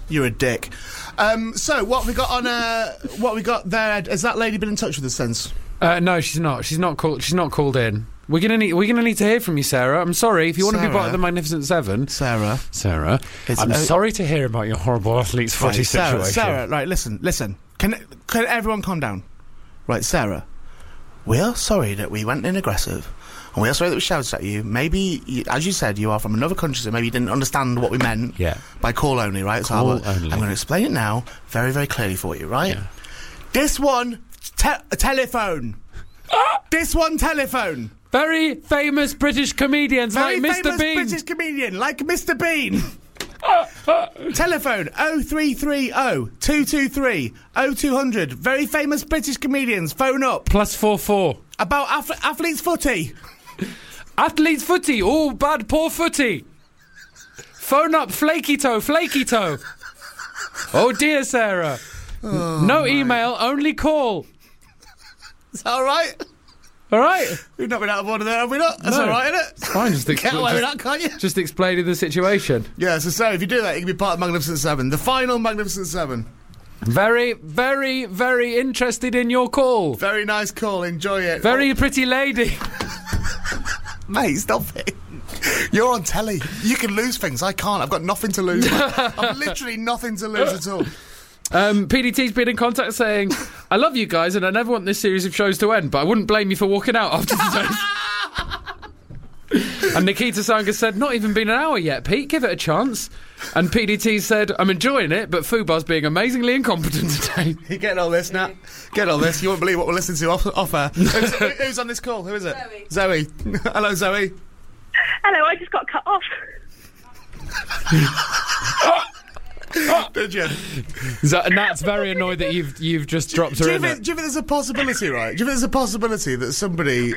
You're a dick. So, what we got on... what we got there, Ed? Has that lady been in touch with us since? No, she's not. She's not called in. We're gonna need to hear from you, Sarah. I'm sorry if you want to be part of the Magnificent Seven. Sarah. I'm sorry to hear about your horrible athlete's footy situation. Sarah, right, listen. Can everyone calm down? Right, Sarah. We are sorry that we went in aggressive, and we are sorry that we shouted at you. Maybe, as you said, you are from another country, so maybe you didn't understand what we meant by call only, right? Call so only. I'm going to explain it now very, very clearly for you, right? Yeah. This one, telephone. This one, telephone. Very famous British comedians like Mr. Bean. Very famous British comedian like Mr. Bean. Telephone 0330 223 0200. Very famous British comedians. Phone up. +44. About athlete's footy. Athlete's footy. Oh, bad, poor footy. Phone up. Flaky toe. Oh dear, Sarah. No email, only call. Is that all right? All right. We've not been out of order there, have we not? That's No. all right, isn't it? It's fine. Just Get away with that, can't you? Just explaining the situation. Yeah, so if you do that, you can be part of Magnificent Seven. The final Magnificent Seven. Very, very, very interested in your call. Very nice call, enjoy it. Very pretty lady. Mate, stop it. You're on telly. You can lose things. I can't. I've got nothing to lose. I've literally nothing to lose at all. PDT's been in contact saying, I love you guys and I never want this series of shows to end, but I wouldn't blame you for walking out after today's. And Nikita Sanga said, not even been an hour yet, Pete, give it a chance. And PDT said, I'm enjoying it, but Fubar's being amazingly incompetent today. You getting all this, Nat? Get all this. You won't believe what we're listening to off air. Who's on this call? Who is it? Zoe. Hello, Zoe. Hello, I just got cut off. Did you? Nat's very annoyed that you've just dropped her in. Do you think there's a possibility, right? Do you think there's a possibility that somebody